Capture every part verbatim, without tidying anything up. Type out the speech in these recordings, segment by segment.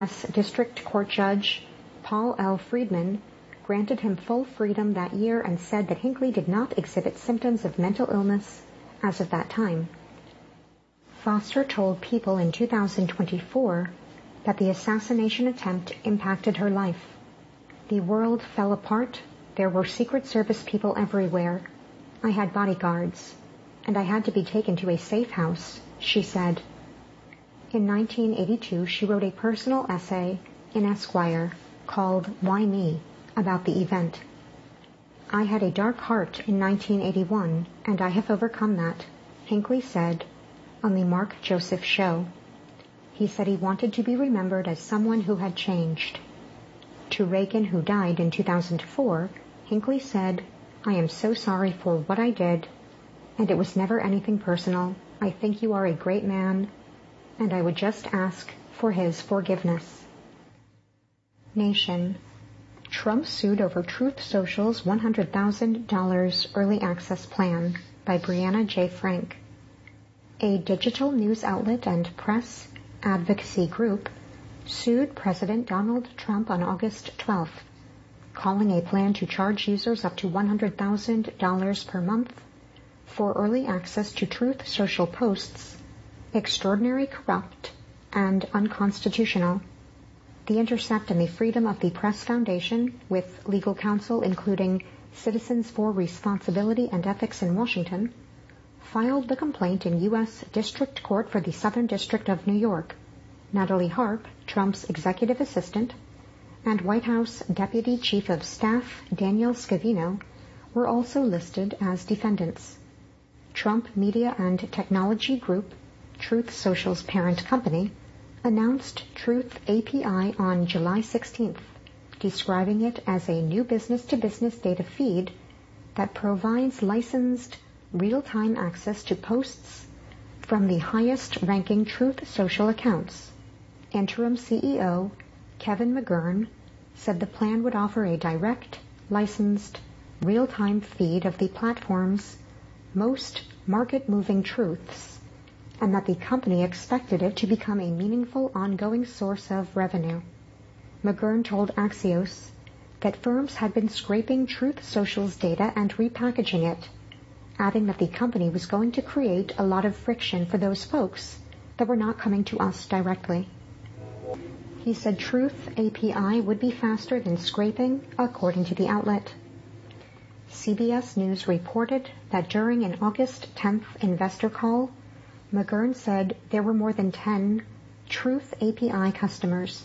U S District Court Judge Paul L. Friedman granted him full freedom that year and said that Hinckley did not exhibit symptoms of mental illness as of that time. Foster told People in two thousand twenty-four that the assassination attempt impacted her life. The world fell apart. There were Secret Service people everywhere. I had bodyguards, and I had to be taken to a safe house, she said. In nineteen eighty-two, she wrote a personal essay in Esquire called Why Me? About the event. I had a dark heart in nineteen eighty-one, and I have overcome that, Hinckley said on the Mark Joseph Show. He said he wanted to be remembered as someone who had changed. To Reagan, who died in two thousand four, Hinckley said, I am so sorry for what I did, and it was never anything personal. I think you are a great man, and I would just ask for his forgiveness. Nation. Trump sued over Truth Social's one hundred thousand dollars early access plan by Brianna J. Frank. A digital news outlet and press advocacy group sued President Donald Trump on August twelfth, calling a plan to charge users up to one hundred thousand dollars per month for early access to Truth Social posts extraordinary, corrupt, and unconstitutional. The Intercept and the Freedom of the Press Foundation, with legal counsel including Citizens for Responsibility and Ethics in Washington, filed the complaint in U S District Court for the Southern District of New York. Natalie Harp, Trump's executive assistant, and White House Deputy Chief of Staff Daniel Scavino were also listed as defendants. Trump Media and Technology Group, Truth Social's parent company, announced Truth A P I on July sixteenth, describing it as a new business-to-business data feed that provides licensed real-time access to posts from the highest-ranking Truth Social accounts. Interim C E O Kevin McGurn said the plan would offer a direct, licensed, real-time feed of the platform's most market-moving truths, and that the company expected it to become a meaningful ongoing source of revenue. McGurn told Axios that firms had been scraping Truth Social's data and repackaging it, adding that the company was going to create a lot of friction for those folks that were not coming to us directly. He said Truth A P I would be faster than scraping, according to the outlet. C B S News reported that during an August tenth investor call, McGurn said there were more than ten Truth A P I customers.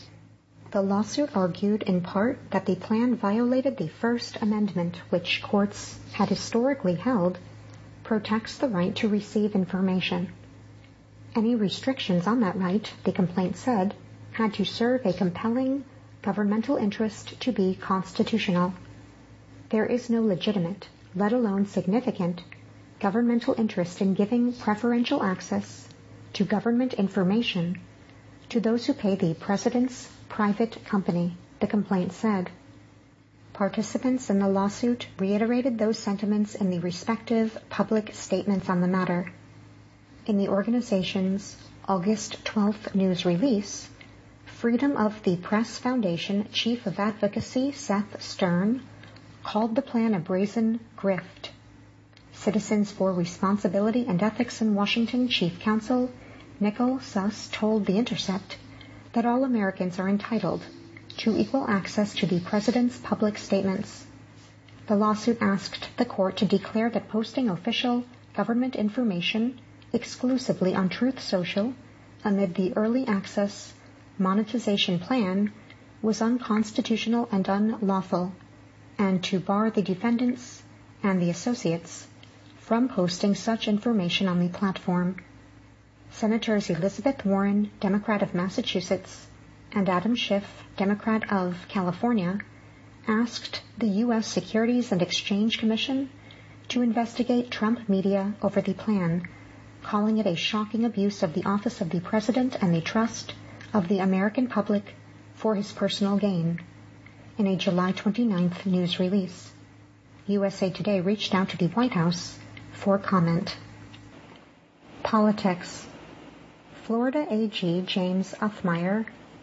The lawsuit argued in part that the plan violated the First Amendment, which courts had historically held protects the right to receive information. Any restrictions on that right, the complaint said, had to serve a compelling governmental interest to be constitutional. There is no legitimate, let alone significant, governmental interest in giving preferential access to government information to those who pay the president's private company, the complaint said. Participants in the lawsuit reiterated those sentiments in the respective public statements on the matter. In the organization's August twelfth news release, Freedom of the Press Foundation Chief of Advocacy Seth Stern called the plan a brazen grift. Citizens for Responsibility and Ethics in Washington Chief Counsel Nicole Suss told The Intercept that all Americans are entitled to equal access to the president's public statements. The lawsuit asked the court to declare that posting official government information exclusively on Truth Social amid the early access monetization plan was unconstitutional and unlawful, and to bar the defendants and the associates from posting such information on the platform. Senators Elizabeth Warren, Democrat of Massachusetts, and Adam Schiff, Democrat of California, asked the U S Securities and Exchange Commission to investigate Trump media over the plan, calling it a shocking abuse of the office of the President and the trust of the American public for his personal gain. In a July twenty-ninth news release, U S A Today reached out to the White House for comment. Politics. Florida A G James Uthmeier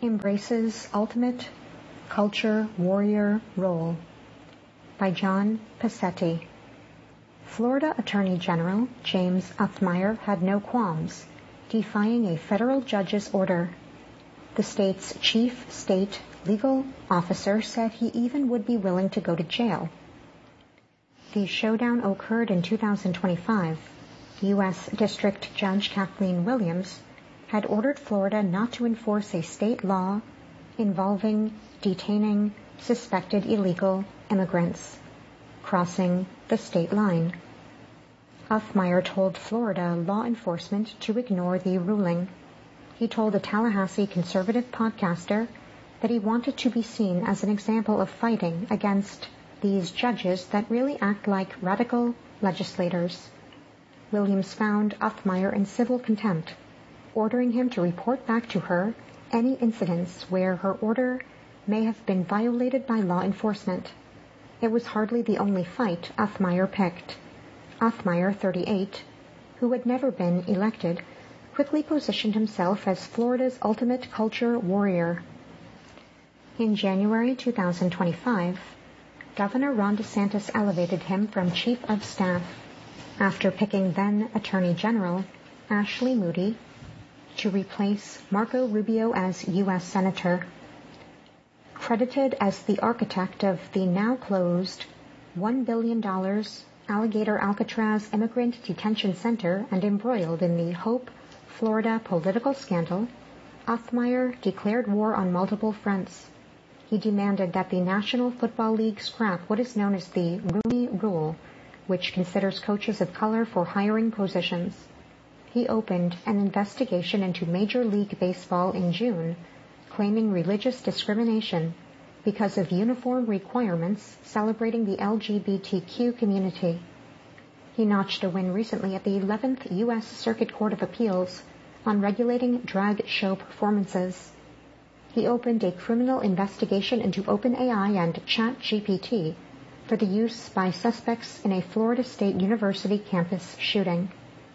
embraces ultimate culture warrior role by John Passetti. Florida Attorney General James Othmeyer had no qualms, defying a federal judge's order. The state's chief state legal officer said he even would be willing to go to jail. The showdown occurred in two thousand twenty-five. U S District Judge Kathleen Williams had ordered Florida not to enforce a state law involving detaining suspected illegal immigrants crossing the state line. Othmeyer told Florida law enforcement to ignore the ruling. He told a Tallahassee conservative podcaster that he wanted to be seen as an example of fighting against these judges that really act like radical legislators. Williams found Othmeyer in civil contempt, ordering him to report back to her any incidents where her order may have been violated by law enforcement. It was hardly the only fight Othmeyer picked. Othmeyer, thirty-eight, who had never been elected, quickly positioned himself as Florida's ultimate culture warrior. In January two thousand twenty-five, Governor Ron DeSantis elevated him from Chief of Staff after picking then Attorney General Ashley Moody to replace Marco Rubio as U S Senator. Credited as the architect of the now closed one billion dollars Alligator Alcatraz Immigrant Detention Center and embroiled in the Hope, Florida political scandal, Othmeyer declared war on multiple fronts. He demanded that the National Football League scrap what is known as the Rooney Rule, which considers coaches of color for hiring positions. He opened an investigation into Major League Baseball in June, claiming religious discrimination because of uniform requirements celebrating the L G B T Q community. He notched a win recently at the eleventh U S Circuit Court of Appeals on regulating drag show performances. He opened a criminal investigation into OpenAI and ChatGPT for the use by suspects in a Florida State University campus shooting.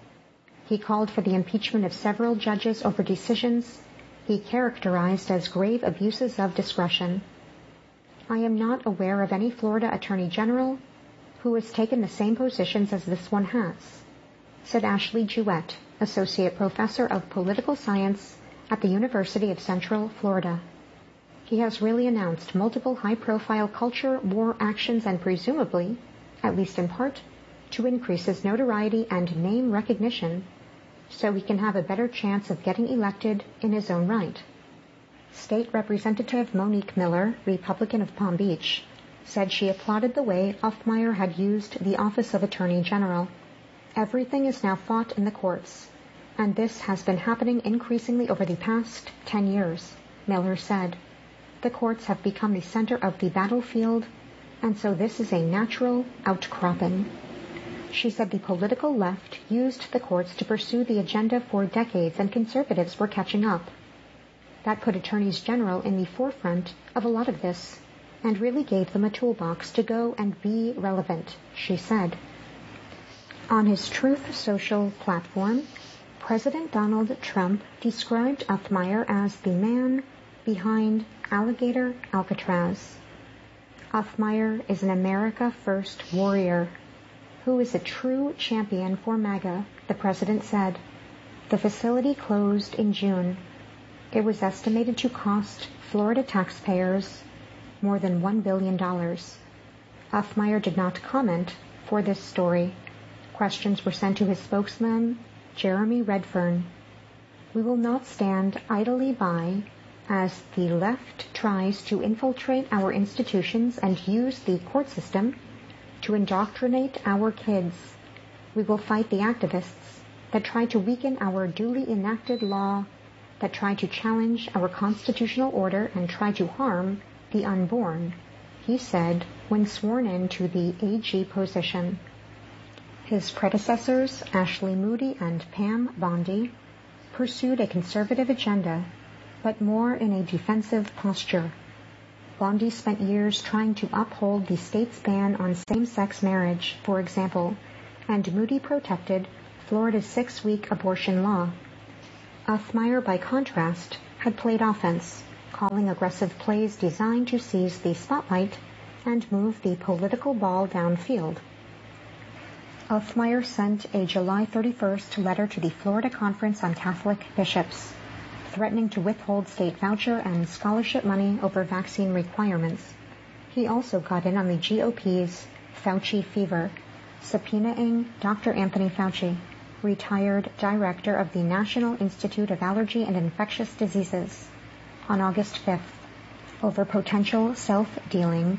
He called for the impeachment of several judges over decisions he characterized as grave abuses of discretion. I am not aware of any Florida Attorney General who has taken the same positions as this one has, said Ashley Jewett, Associate Professor of Political Science at the University of Central Florida. He has really announced multiple high-profile culture war actions and presumably, at least in part, to increase his notoriety and name recognition so he can have a better chance of getting elected in his own right. State Representative Monique Miller, Republican of Palm Beach, said she applauded the way Othmeyer had used the office of Attorney General. Everything is now fought in the courts, and this has been happening increasingly over the past ten years, Miller said. The courts have become the center of the battlefield, and so this is a natural outcropping. She said the political left used the courts to pursue the agenda for decades, and conservatives were catching up. That put attorneys general in the forefront of a lot of this, and really gave them a toolbox to go and be relevant, she said. On his Truth Social platform, President Donald Trump described Othmeyer as the man behind Alligator Alcatraz. Othmeyer is an America First warrior who is a true champion for MAGA, the president said. The facility closed in June. It was estimated to cost Florida taxpayers more than one billion dollars. Othmeyer did not comment for this story. Questions were sent to his spokesman, Jeremy Redfern. We will not stand idly by as the left tries to infiltrate our institutions and use the court system to indoctrinate our kids. We will fight the activists that try to weaken our duly enacted law, that try to challenge our constitutional order and try to harm the unborn, he said when sworn in to the A G position. His predecessors, Ashley Moody and Pam Bondi, pursued a conservative agenda, but more in a defensive posture. Bondi spent years trying to uphold the state's ban on same-sex marriage, for example, and Moody protected Florida's six-week abortion law. Othmeyer, by contrast, had played offense, calling aggressive plays designed to seize the spotlight and move the political ball downfield. Elfmeyer sent a July thirty-first letter to the Florida Conference on Catholic Bishops, threatening to withhold state voucher and scholarship money over vaccine requirements. He also got in on the G O P's Fauci fever, subpoenaing Doctor Anthony Fauci, retired director of the National Institute of Allergy and Infectious Diseases, on August fifth, over potential self-dealing